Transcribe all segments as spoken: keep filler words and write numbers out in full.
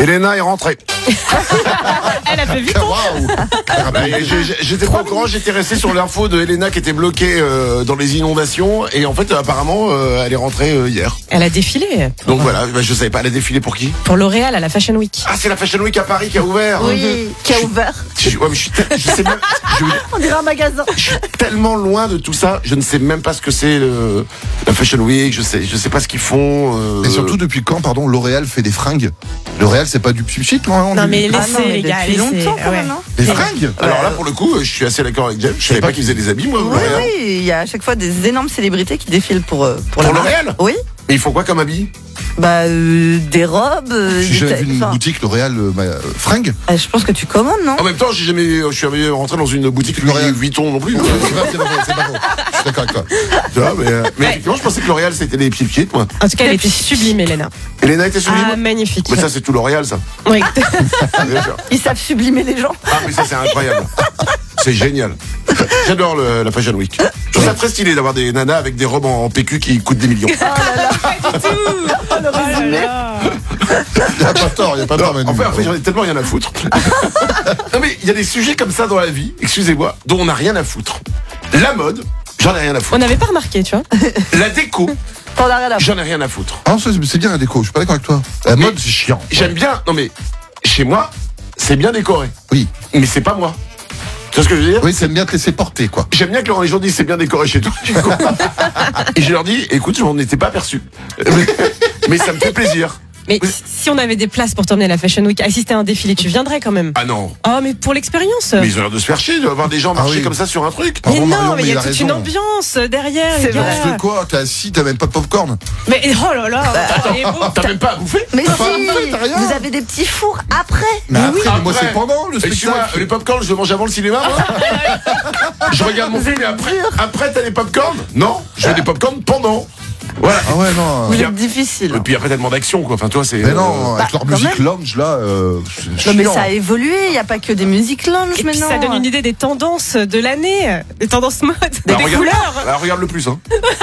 Elena est rentrée. Elle a fait vite. Waouh. Bah, j'ai- j'ai- J'étais pas au courant, j'étais resté sur l'info de Elena qui était bloquée euh, dans les inondations. Et en fait, apparemment, euh, elle est rentrée euh, hier. Elle a défilé. Donc voilà, bah, je savais pas, elle a défilé pour qui? Pour L'Oréal à la Fashion Week. Ah, c'est la Fashion Week à Paris qui a ouvert. Oui, qui a ouvert. Je, ouais, mais je, suis tel- je sais même, je, On dirait un magasin. je suis tellement loin de tout ça, je ne sais même pas ce que c'est le, la Fashion Week, je sais, je sais pas ce qu'ils font. Euh, Et surtout, depuis quand, pardon, L'Oréal fait des fringues? L'Oréal, c'est pas du pchit, non? Non mais laissez Ah non, mais les gars, depuis laissez. longtemps quand Ouais. même, hein. Des fringues? Alors là, pour le coup, je suis assez d'accord avec James. Je savais pas qu'ils faisaient des habits, moi, Oui, L'Oréal. oui, il y a à chaque fois des énormes célébrités qui défilent pour, euh, pour, la Pour marque. L'Oréal? Oui. Mais ils font quoi comme habit? Bah, euh, des robes. euh, J'ai des jamais ta- vu une enfin, boutique L'Oréal euh, bah, euh, fringues. euh, je pense que tu commandes, non? En même temps, j'ai jamais, je suis jamais rentré dans une boutique L'Oréal. Louis Vuitton non plus. C'est pas, c'est pas faux, c'est pas faux. Je suis d'accord avec toi. Tu vois, mais, euh, mais effectivement, je pensais que L'Oréal c'était des pieds pieds, moi. En tout cas, elle était sublime, Elena. Elena était sublime. Ah, magnifique. Mais ça, c'est tout L'Oréal, ça. Oui. Bien sûr. Ils savent sublimer les gens. Ah, mais ça, c'est incroyable. C'est génial. J'adore le- la Fashion Week. Je trouve ça très stylé d'avoir des nanas avec des robes en P Q qui coûtent des millions. Pas du tout. Oh là là. Il n'y a pas tort, il n'y a pas tort, Manu. En fait, en fait, j'en ai tellement rien à foutre. Non, mais il y a des sujets comme ça dans la vie, excusez-moi, dont on n'a rien à foutre. La mode, j'en ai rien à On foutre. n'avait pas remarqué, tu vois. La déco, T'en as rien à foutre. j'en ai rien à foutre. Ah non, ça, c'est c'est bien la déco, je suis pas d'accord avec toi. La Mais- mode, c'est chiant. J'aime bien, non mais, chez moi, c'est bien décoré. Oui. Mais c'est pas moi. Tu vois ce que je veux dire? Oui, c'est bien te laisser porter, quoi. J'aime bien que quand les gens disent c'est bien décoré chez toi. Et je leur dis, écoute, je m'en étais pas aperçu. Mais, mais ça me fait plaisir. Mais si on avait des places pour t'emmener à la Fashion Week, assister à un défilé, tu viendrais quand même. Ah non. Oh, mais pour l'expérience. Mais ils ont l'air de se faire chier, de voir des gens Ah marcher oui. comme ça sur un truc. Mais Pardon, non, Marion, mais il y il a a toute raison. une ambiance derrière, les C'est gars. vrai. De quoi? T'es assis, t'as même pas de popcorn. Mais oh là là, il est beau. T'as même pas à bouffer? Mais T'as pas si, à bouffer, t'as rien. vous avez des petits fours après. Mais après, oui. mais moi, Après. c'est pendant le Excuse-moi, spectacle. les popcorn, je le mange avant le cinéma, moi. Je regarde mon film et après, après t'as les popcorn? Non, je veux des popcorn pendant. Voilà. Ah ouais, non. Vous Puis êtes ap- difficile. Et puis après tellement d'action, quoi. Enfin, toi, c'est. Mais non, avec Bah, leur quand musique même. lounge, là, euh, c'est Non mais chiant. ça a évolué, il n'y a pas que des musiques lounge Et puis maintenant. ça donne une idée des tendances de l'année, des tendances mode, des Bah, regarde, couleurs. bah, regarde le plus, hein.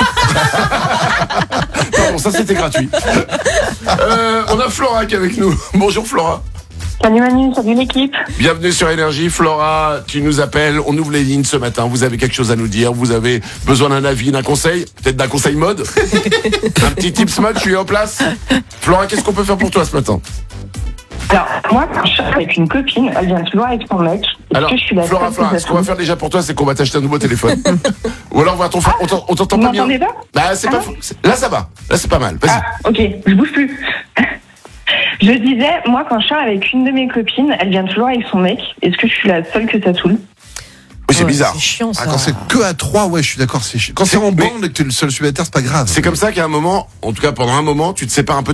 Pardon, ça c'était gratuit. Euh, on a Flora qui est avec nous. Bonjour Flora. Salut Manu, salut l'équipe. Bienvenue sur Énergie. Flora, tu nous appelles. On ouvre les lignes ce matin. Vous avez quelque chose à nous dire. Vous avez besoin d'un avis, d'un conseil. Peut-être d'un conseil mode. Un petit tips mode, tu es en place. Flora, qu'est-ce qu'on peut faire pour toi ce matin? Alors, moi, quand je suis avec une copine, elle vient toujours avec son mec. Est-ce Alors, que je suis la Flora, seule Flora, qui ce qu'on va faire déjà pour toi, c'est qu'on va t'acheter un nouveau téléphone. Ou alors on va t'en faire. On t'en- on t'entend Vous pas bien. m'entendez pas? Bah, c'est Ah pas non fou. C'est- Là, ça va. Là, c'est pas mal. Vas-y. Ah, ok, je bouge plus. Je disais, moi, quand je suis avec une de mes copines, elle vient toujours avec son mec. Est-ce que je suis la seule que ça saoule? Oui, c'est Ouais, bizarre. C'est chiant ça. Ah, quand c'est que à trois, ouais, je suis d'accord, c'est chiant. Quand c'est en Mais- bande et que t'es le seul célibataire, c'est pas grave. C'est comme ça qu'à un moment, en tout cas pendant un moment, tu te sépares un peu